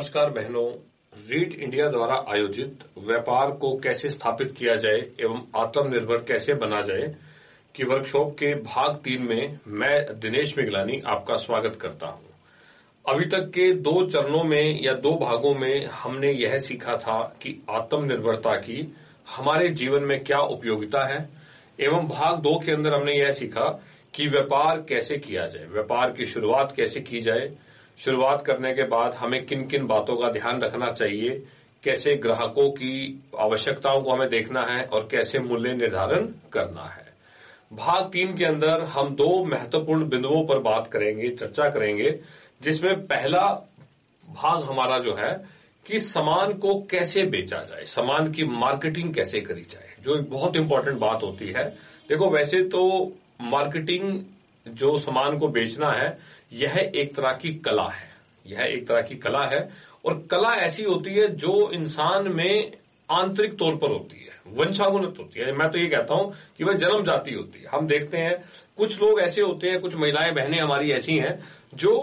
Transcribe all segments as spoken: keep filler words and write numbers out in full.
नमस्कार बहनों, read India द्वारा आयोजित व्यापार को कैसे स्थापित किया जाए एवं आत्मनिर्भर कैसे बना जाए की वर्कशॉप के भाग तीन में मैं दिनेश मिगलानी आपका स्वागत करता हूं। अभी तक के दो चरणों में या दो भागों में हमने यह सीखा था कि आत्मनिर्भरता की हमारे जीवन में क्या उपयोगिता है एवं भाग दो के अंदर हमने यह सीखा कि व्यापार कैसे किया जाए, व्यापार की शुरुआत कैसे की जाए, शुरुआत करने के बाद हमें किन किन बातों का ध्यान रखना चाहिए, कैसे ग्राहकों की आवश्यकताओं को हमें देखना है और कैसे मूल्य निर्धारण करना है। भाग तीन के अंदर हम दो महत्वपूर्ण बिंदुओं पर बात करेंगे, चर्चा करेंगे, जिसमें पहला भाग हमारा जो है कि सामान को कैसे बेचा जाए, सामान की मार्केटिंग कैसे करी जाए, जो एक बहुत इंपॉर्टेंट बात होती है। देखो, वैसे तो मार्केटिंग जो सामान को बेचना है यह एक तरह की कला है, यह एक तरह की कला है और कला ऐसी होती है जो इंसान में आंतरिक तौर पर होती है, वंशानुगत होती है। मैं तो ये कहता हूं कि वह जन्म जाती होती है। हम देखते हैं कुछ लोग ऐसे होते हैं, कुछ महिलाएं बहनें हमारी ऐसी हैं जो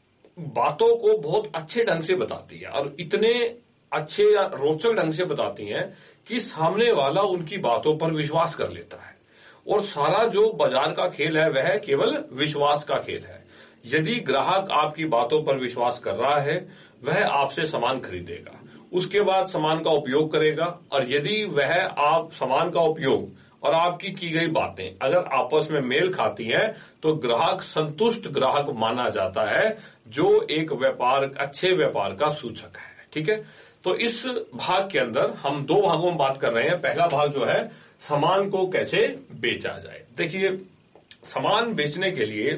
बातों को बहुत अच्छे ढंग से बताती है और इतने अच्छे या रोचक ढंग से बताती हैं कि सामने वाला उनकी बातों पर विश्वास कर लेता है। और सारा जो बाजार का खेल है वह केवल विश्वास का खेल है। यदि ग्राहक आपकी बातों पर विश्वास कर रहा है, वह आपसे सामान खरीदेगा, उसके बाद सामान का उपयोग करेगा और यदि वह आप सामान का उपयोग और आपकी की गई बातें अगर आपस में मेल खाती हैं तो ग्राहक संतुष्ट ग्राहक माना जाता है, जो एक व्यापार अच्छे व्यापार का सूचक है। ठीक है, तो इस भाग के अंदर हम दो भागों में बात कर रहे हैं। पहला भाग जो है सामान को कैसे बेचा जाए। देखिए, सामान बेचने के लिए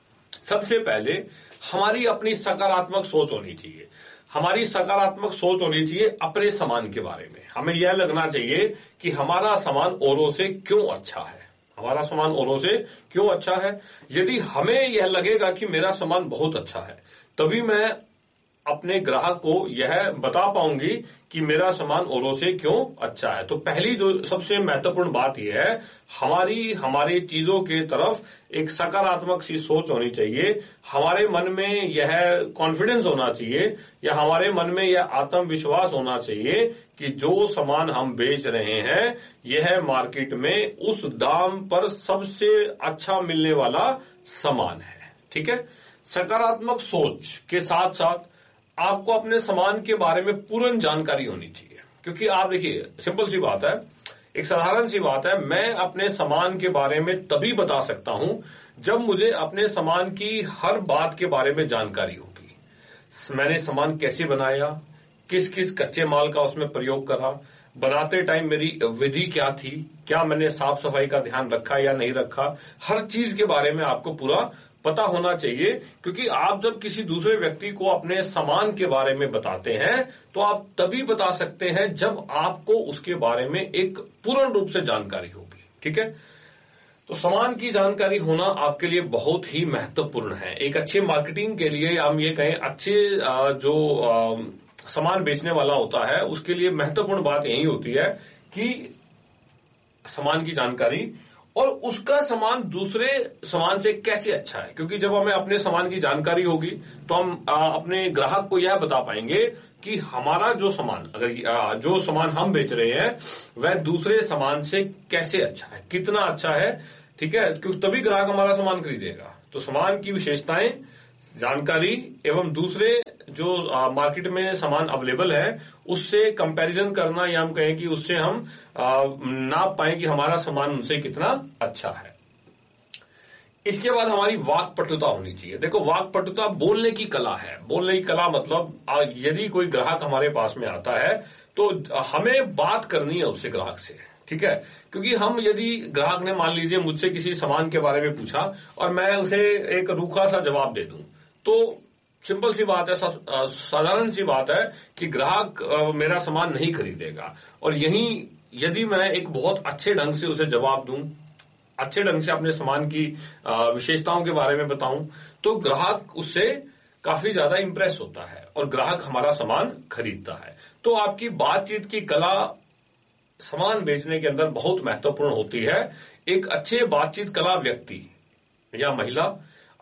सबसे पहले हमारी अपनी सकारात्मक सोच होनी चाहिए। हमारी सकारात्मक सोच होनी चाहिए अपने सामान के बारे में। हमें यह लगना चाहिए कि हमारा सामान औरों से क्यों अच्छा है, हमारा सामान औरों से क्यों अच्छा है। यदि हमें यह लगेगा कि मेरा सामान बहुत अच्छा है, तभी मैं अपने ग्राहक को यह बता पाऊंगी कि मेरा सामान औरों से क्यों अच्छा है। तो पहली जो सबसे महत्वपूर्ण बात यह है, हमारी हमारी चीजों के तरफ एक सकारात्मक सी सोच होनी चाहिए। हमारे मन में यह कॉन्फिडेंस होना चाहिए या हमारे मन में यह आत्मविश्वास होना चाहिए कि जो सामान हम बेच रहे हैं यह मार्केट में उस दाम पर सबसे अच्छा मिलने वाला सामान है। ठीक है, सकारात्मक सोच के साथ साथ आपको अपने सामान के बारे में पूर्ण जानकारी होनी चाहिए। क्योंकि आप देखिए, सिंपल सी बात है, एक साधारण सी बात है, मैं अपने सामान के बारे में तभी बता सकता हूं जब मुझे अपने सामान की हर बात के बारे में जानकारी होगी। मैंने सामान कैसे बनाया, किस किस कच्चे माल का उसमें प्रयोग करा, बनाते टाइम मेरी विधि क्या थी, क्या मैंने साफ सफाई का ध्यान रखा या नहीं रखा, हर चीज के बारे में आपको पूरा पता होना चाहिए। क्योंकि आप जब किसी दूसरे व्यक्ति को अपने सामान के बारे में बताते हैं तो आप तभी बता सकते हैं जब आपको उसके बारे में एक पूर्ण रूप से जानकारी होगी। ठीक है, तो सामान की जानकारी होना आपके लिए बहुत ही महत्वपूर्ण है। एक अच्छे मार्केटिंग के लिए, हम ये कहें अच्छे जो सामान बेचने वाला होता है, उसके लिए महत्वपूर्ण बात यही होती है कि सामान की जानकारी और उसका सामान दूसरे सामान से कैसे अच्छा है। क्योंकि जब हमें अपने सामान की जानकारी होगी तो हम आ, अपने ग्राहक को यह बता पाएंगे कि हमारा जो सामान अगर आ, जो सामान हम बेच रहे हैं वह दूसरे सामान से कैसे अच्छा है, कितना अच्छा है। ठीक है, क्योंकि तभी ग्राहक हमारा सामान खरीदेगा। तो सामान की विशेषताएं, जानकारी एवं दूसरे जो आ, मार्केट में सामान अवेलेबल है उससे कंपैरिजन करना, या हम कहें कि उससे हम नाप पाए कि हमारा सामान उनसे कितना अच्छा है। इसके बाद हमारी वाक्पटुता होनी चाहिए। देखो, वाक्पटुता बोलने की कला है। बोलने की कला मतलब आ, यदि कोई ग्राहक हमारे पास में आता है तो हमें बात करनी है उससे, ग्राहक से। ठीक है, क्योंकि हम यदि ग्राहक ने मान लीजिए मुझसे किसी सामान के बारे में पूछा और मैं उसे एक रूखा सा जवाब दे दूं, तो सिंपल सी बात है, साधारण सी बात है कि ग्राहक मेरा सामान नहीं खरीदेगा। और यहीं यदि मैं एक बहुत अच्छे ढंग से उसे जवाब दूं, अच्छे ढंग से अपने सामान की विशेषताओं के बारे में बताऊं, तो ग्राहक उससे काफी ज्यादा इंप्रेस होता है और ग्राहक हमारा सामान खरीदता है। तो आपकी बातचीत की कला सामान बेचने के अंदर बहुत महत्वपूर्ण होती है। एक अच्छे बातचीत कला व्यक्ति या महिला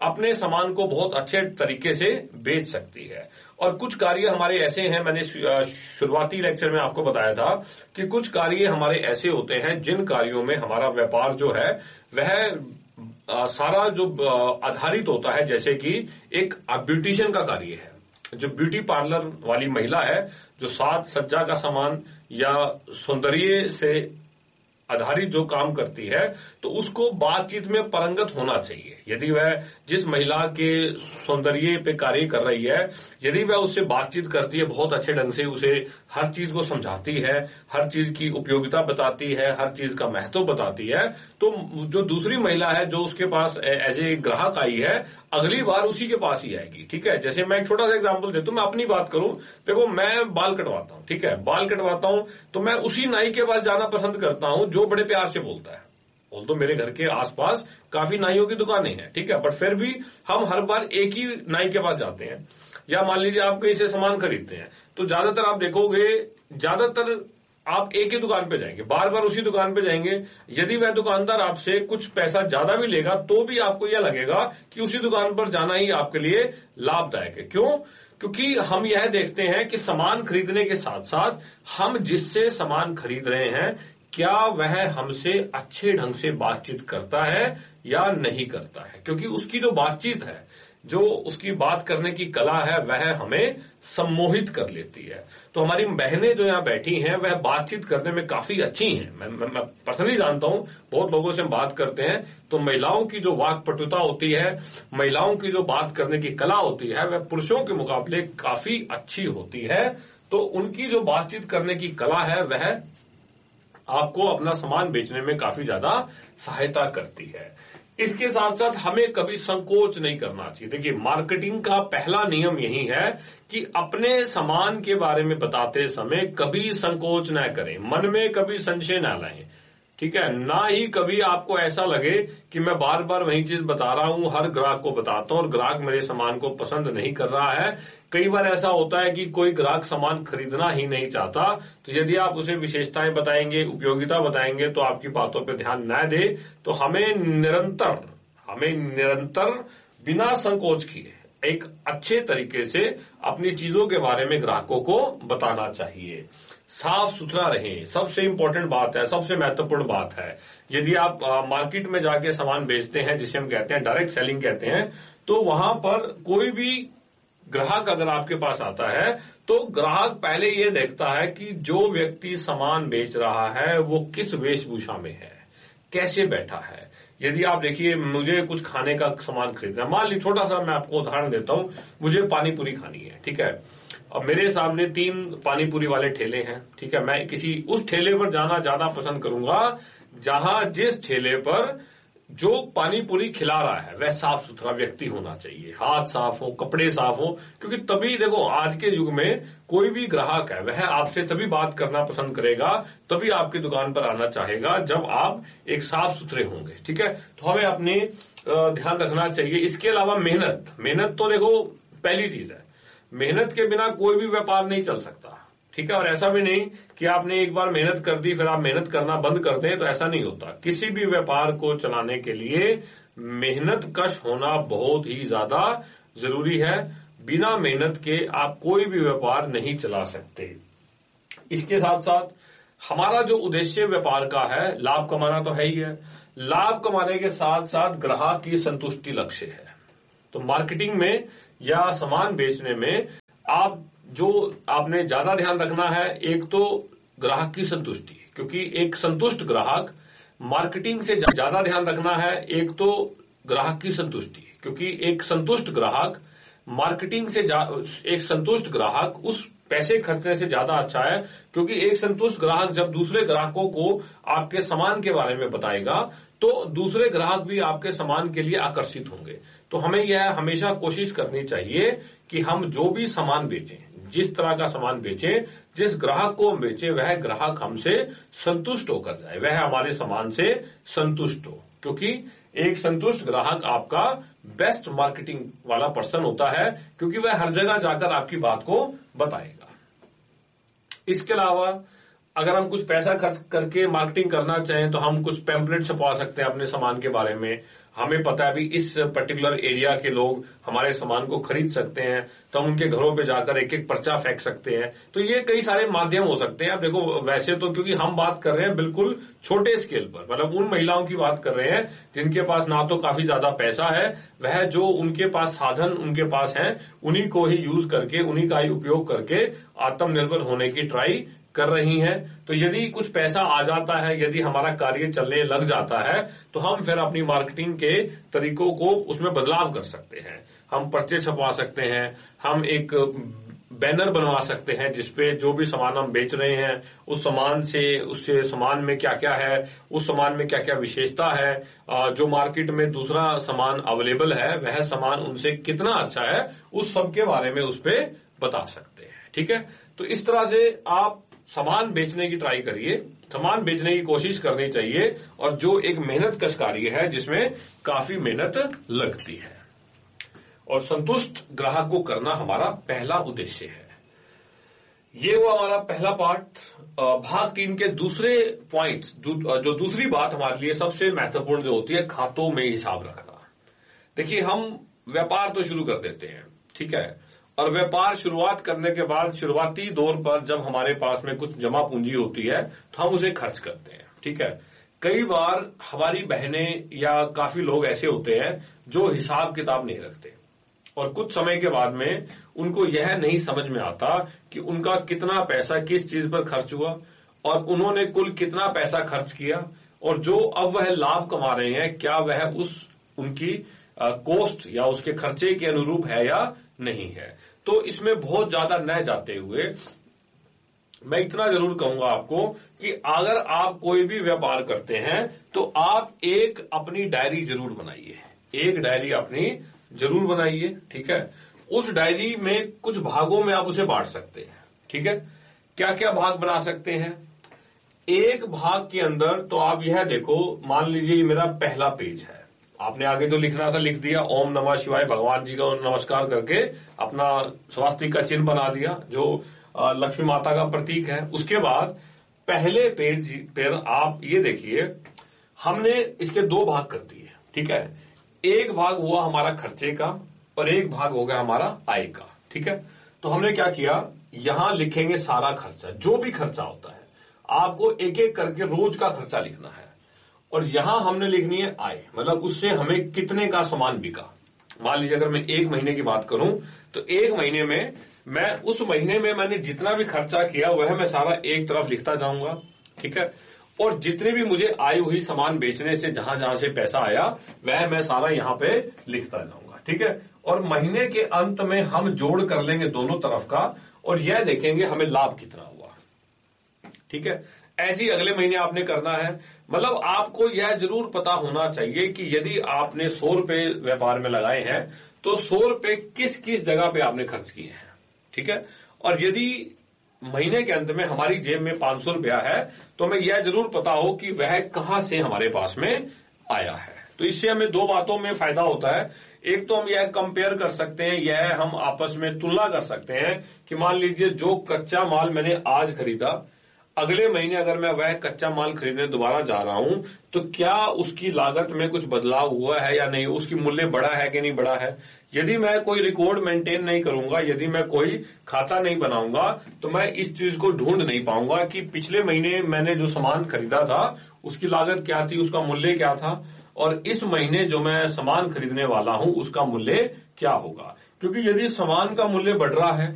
अपने सामान को बहुत अच्छे तरीके से बेच सकती है। और कुछ कार्य हमारे ऐसे हैं, मैंने शुरुआती लेक्चर में आपको बताया था कि कुछ कार्य हमारे ऐसे होते हैं जिन कार्यों में हमारा व्यापार जो है वह आ, सारा जो आधारित होता है, जैसे कि एक ब्यूटिशियन का कार्य है, जो ब्यूटी पार्लर वाली महिला है, जो साज सज्जा का सामान या सौंदर्य से आधारित जो काम करती है, तो उसको बातचीत में पारंगत होना चाहिए। यदि वह जिस महिला के सौंदर्य पे कार्य कर रही है, यदि वह उससे बातचीत करती है बहुत अच्छे ढंग से, उसे हर चीज को समझाती है, हर चीज की उपयोगिता बताती है, हर चीज का महत्व बताती है, तो जो दूसरी महिला है जो उसके पास एज ए ग्राहक आई है, अगली बार उसी के पास ही आएगी। ठीक है, जैसे मैं एक छोटा सा एग्जांपल देता हूं, मैं अपनी बात करूं, देखो मैं बाल कटवाता हूं, ठीक है, बाल कटवाता हूं तो मैं उसी नाई के पास जाना पसंद करता हूं जो बड़े प्यार से बोलता है। बोल तो मेरे घर के आसपास काफी नाइयों की दुकानें हैं, ठीक है, बट फिर भी हम हर बार एक ही नाई के पास जाते हैं। या मान लीजिए आप कहीं से सामान खरीदते हैं तो ज्यादातर आप देखोगे, ज्यादातर आप एक ही दुकान पे जाएंगे, बार बार उसी दुकान पे जाएंगे। यदि वह दुकानदार आपसे कुछ पैसा ज्यादा भी लेगा तो भी आपको यह लगेगा कि उसी दुकान पर जाना ही आपके लिए लाभदायक है। क्यों? क्योंकि हम यह देखते हैं कि सामान खरीदने के साथ साथ हम जिससे सामान खरीद रहे हैं, क्या वह हमसे अच्छे ढंग से बातचीत करता है या नहीं करता है। क्योंकि उसकी जो बातचीत है, जो उसकी बात करने की कला है, वह हमें सम्मोहित कर लेती है। तो हमारी बहनें जो यहाँ बैठी हैं वह बातचीत करने में काफी अच्छी हैं। मैं, मैं, मैं पर्सनली जानता हूं, बहुत लोगों से हम बात करते हैं तो महिलाओं की जो वाक्पटुता होती है, महिलाओं की जो बात करने की कला होती है, वह पुरुषों के मुकाबले काफी अच्छी होती है। तो उनकी जो बातचीत करने की कला है वह आपको अपना सामान बेचने में काफी ज्यादा सहायता करती है। इसके साथ साथ हमें कभी संकोच नहीं करना चाहिए। देखिए, मार्केटिंग का पहला नियम यही है कि अपने सामान के बारे में बताते समय कभी संकोच न करें, मन में कभी संशय न लाएं, ठीक है। ना ही कभी आपको ऐसा लगे कि मैं बार बार वही चीज बता रहा हूं, हर ग्राहक को बताता हूं और ग्राहक मेरे सामान को पसंद नहीं कर रहा है। कई बार ऐसा होता है कि कोई ग्राहक सामान खरीदना ही नहीं चाहता, तो यदि आप उसे विशेषताएं बताएंगे, उपयोगिता बताएंगे, तो आपकी बातों पर ध्यान न दे, तो हमें निरंतर हमें निरंतर बिना संकोच किए एक अच्छे तरीके से अपनी चीजों के बारे में ग्राहकों को बताना चाहिए। साफ सुथरा रहें, सबसे इंपॉर्टेंट बात है, सबसे महत्वपूर्ण बात है। यदि आप आ, मार्केट में जाके सामान बेचते हैं, जिसे हम कहते हैं डायरेक्ट सेलिंग कहते हैं, तो वहां पर कोई भी ग्राहक अगर आपके पास आता है तो ग्राहक पहले ये देखता है कि जो व्यक्ति सामान बेच रहा है वो किस वेशभूषा में है, कैसे बैठा है। यदि आप देखिए, मुझे कुछ खाने का सामान खरीदना है, मान लीजिए छोटा सा मैं आपको उदाहरण देता हूं, मुझे पानी पूरी खानी है, ठीक है। अब मेरे सामने तीन पानी पूरी वाले ठेले हैं, ठीक है। मैं किसी उस ठेले पर जाना ज्यादा पसंद करूंगा जहां जिस ठेले पर जो पानी पूरी खिला रहा है वह साफ सुथरा व्यक्ति होना चाहिए, हाथ साफ हो, कपड़े साफ हो। क्योंकि तभी देखो, आज के युग में कोई भी ग्राहक है वह आपसे तभी बात करना पसंद करेगा, तभी आपकी दुकान पर आना चाहेगा जब आप एक साफ सुथरे होंगे, ठीक है। तो हमें अपने ध्यान रखना चाहिए। इसके अलावा मेहनत मेहनत तो देखो पहली चीज है, मेहनत के बिना कोई भी व्यापार नहीं चल सकता, ठीक है। और ऐसा भी नहीं कि आपने एक बार मेहनत कर दी फिर आप मेहनत करना बंद कर दें, तो ऐसा नहीं होता। किसी भी व्यापार को चलाने के लिए मेहनत कश होना बहुत ही ज्यादा जरूरी है। बिना मेहनत के आप कोई भी व्यापार नहीं चला सकते। इसके साथ साथ हमारा जो उद्देश्य व्यापार का है, लाभ कमाना तो है ही है, लाभ कमाने के साथ साथ ग्राहक की संतुष्टि लक्ष्य है। तो मार्केटिंग में या सामान बेचने में आप जो आपने ज्यादा ध्यान रखना है, एक तो ग्राहक की संतुष्टि, क्योंकि एक संतुष्ट ग्राहक मार्केटिंग से ज्यादा ध्यान रखना है। एक तो ग्राहक की संतुष्टि, क्योंकि एक संतुष्ट ग्राहक मार्केटिंग से एक संतुष्ट ग्राहक उस पैसे खर्चने से ज्यादा अच्छा है। क्योंकि एक संतुष्ट ग्राहक जब दूसरे ग्राहकों को आपके सामान के बारे में बताएगा तो दूसरे ग्राहक भी आपके सामान के लिए आकर्षित होंगे। तो हमें यह हमेशा कोशिश करनी चाहिए कि हम जो भी सामान बेचें, जिस तरह का सामान बेचें, जिस ग्राहक को हम बेचें, वह ग्राहक हमसे संतुष्ट होकर जाए, वह हमारे सामान से संतुष्ट हो। क्योंकि एक संतुष्ट ग्राहक आपका बेस्ट मार्केटिंग वाला पर्सन होता है, क्योंकि वह हर जगह जाकर आपकी बात को बताएगा। इसके अलावा अगर हम कुछ पैसा खर्च करके मार्केटिंग करना चाहें तो हम कुछ पैम्पलेट छपवा सकते हैं अपने सामान के बारे में, हमें पता है अभी इस पर्टिकुलर एरिया के लोग हमारे सामान को खरीद सकते हैं, तो हम उनके घरों पे जाकर एक एक पर्चा फेंक सकते हैं। तो ये कई सारे माध्यम हो सकते हैं। अब देखो, वैसे तो क्योंकि हम बात कर रहे हैं बिल्कुल छोटे स्केल पर, मतलब उन महिलाओं की बात कर रहे हैं जिनके पास ना तो काफी ज्यादा पैसा है, वह जो उनके पास साधन उनके पास हैं उन्हीं को ही यूज करके, उन्हीं का ही उपयोग करके आत्मनिर्भर होने की ट्राई कर रही हैं। तो यदि कुछ पैसा आ जाता है, यदि हमारा कार्य चलने लग जाता है, तो हम फिर अपनी मार्केटिंग के तरीकों को उसमें बदलाव कर सकते हैं। हम पर्चे छपवा सकते हैं, हम एक बैनर बनवा सकते हैं जिसपे जो भी सामान हम बेच रहे हैं उस सामान से, उससे सामान में क्या क्या है, उस सामान में क्या क्या विशेषता है, जो मार्केट में दूसरा सामान अवेलेबल है वह सामान उनसे कितना अच्छा है, उस सब के बारे में उस पे बता सकते हैं। ठीक है, तो इस तरह से आप सामान बेचने की ट्राई करिए, सामान बेचने की कोशिश करनी चाहिए, और जो एक मेहनत कश कार्य है जिसमें काफी मेहनत लगती है। और संतुष्ट ग्राहक को करना हमारा पहला उद्देश्य है। ये वो हमारा पहला पार्ट। भाग तीन के दूसरे पॉइंट्स, जो दूसरी बात हमारे लिए सबसे महत्वपूर्ण जो होती है, खातों में हिसाब रखना। देखिए, हम व्यापार तो शुरू कर देते हैं, ठीक है, और व्यापार शुरुआत करने के बाद शुरुआती दौर पर जब हमारे पास में कुछ जमा पूंजी होती है तो हम उसे खर्च करते हैं। ठीक है, कई बार हमारी बहनें या काफी लोग ऐसे होते हैं जो हिसाब किताब नहीं रखते, और कुछ समय के बाद में उनको यह नहीं समझ में आता कि उनका कितना पैसा किस चीज पर खर्च हुआ और उन्होंने कुल कितना पैसा खर्च किया, और जो अब वह लाभ कमा रहे हैं क्या वह उस उनकी कॉस्ट या उसके खर्चे के अनुरूप है या नहीं है। तो इसमें बहुत ज्यादा न जाते हुए मैं इतना जरूर कहूंगा आपको कि अगर आप कोई भी व्यापार करते हैं तो आप एक अपनी डायरी जरूर बनाइए, एक डायरी अपनी जरूर बनाइए। ठीक है, उस डायरी में कुछ भागों में आप उसे बांट सकते हैं। ठीक है, क्या क्या भाग बना सकते हैं? एक भाग के अंदर तो आप यह देखो, मान लीजिए ये मेरा पहला पेज है, आपने आगे जो लिखना था लिख दिया, ओम नमः शिवाय, भगवान जी को नमस्कार करके अपना स्वास्तिक का चिन्ह बना दिया जो लक्ष्मी माता का प्रतीक है। उसके बाद पहले पेज पर आप ये देखिए, हमने इसके दो भाग कर दिए। ठीक है, एक भाग हुआ हमारा खर्चे का और एक भाग हो गया हमारा आय का। ठीक है, तो हमने क्या किया, यहां लिखेंगे सारा खर्चा, जो भी खर्चा होता है आपको एक एक करके रोज का खर्चा लिखना है, और यहां हमने लिखनी है आय, मतलब उससे हमें कितने का सामान बिका। मान लीजिए अगर मैं एक महीने की बात करूं तो एक महीने में मैं उस महीने में मैंने जितना भी खर्चा किया वह मैं सारा एक तरफ लिखता जाऊंगा। ठीक है, और जितने भी मुझे आई हुई सामान बेचने से जहां जहां से पैसा आया वह मैं सारा यहां पे लिखता जाऊंगा। ठीक है, और महीने के अंत में हम जोड़ कर लेंगे दोनों तरफ का और यह देखेंगे हमें लाभ कितना हुआ। ठीक है, ऐसे ही अगले महीने आपने करना है। मतलब आपको यह जरूर पता होना चाहिए कि यदि आपने सौ रुपए व्यापार में लगाए हैं तो सौ रुपए किस किस जगह पे आपने खर्च किए हैं। ठीक है, और यदि महीने के अंत में हमारी जेब में पांच सौ रुपया है तो हमें यह जरूर पता हो कि वह कहां से हमारे पास में आया है। तो इससे हमें दो बातों में फायदा होता है। एक तो हम यह कंपेयर कर सकते हैं, यह हम आपस में तुलना कर सकते हैं कि मान लीजिए जो कच्चा माल मैंने आज खरीदा, अगले महीने अगर मैं वह कच्चा माल खरीदने दोबारा जा रहा हूं तो क्या उसकी लागत में कुछ बदलाव हुआ है या नहीं, उसकी मूल्य बढ़ा है कि नहीं बढ़ा है। यदि मैं कोई रिकॉर्ड मेंटेन नहीं करूंगा, यदि मैं कोई खाता नहीं बनाऊंगा तो मैं इस चीज को ढूंढ नहीं पाऊंगा कि पिछले महीने मैंने जो सामान खरीदा था उसकी लागत क्या थी, उसका मूल्य क्या था, और इस महीने जो मैं सामान खरीदने वाला हूं उसका मूल्य क्या होगा। क्योंकि यदि सामान का मूल्य बढ़ रहा है